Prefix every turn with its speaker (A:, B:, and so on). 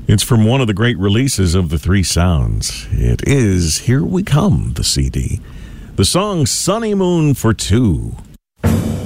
A: It's from one of the great releases of the Three Sounds. It is Here We Come, the CD. The song Sunny Moon for Two.